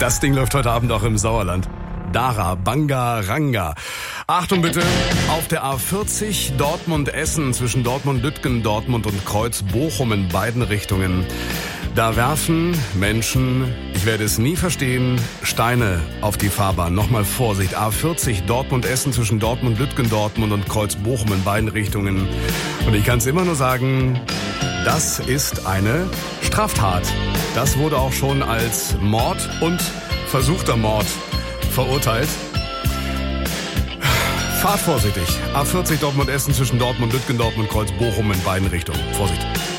Das Ding läuft heute Abend auch im Sauerland. Dara, Banga, Ranga. Achtung bitte, auf der A40 Dortmund-Essen zwischen Dortmund-Lütgen, Dortmund und Kreuz-Bochum in beiden Richtungen. Da werfen Menschen, ich werde es nie verstehen, Steine auf die Fahrbahn. Nochmal Vorsicht, A40 Dortmund-Essen zwischen Dortmund-Lütgen, Dortmund und Kreuz-Bochum in beiden Richtungen. Und ich kann es immer nur sagen, das ist eine Straftat. Das wurde auch schon als Mord und versuchter Mord verurteilt. Fahrt vorsichtig. A40 Dortmund-Essen zwischen Dortmund, Lütgen, Dortmund, Kreuz, Bochum in beiden Richtungen. Vorsicht.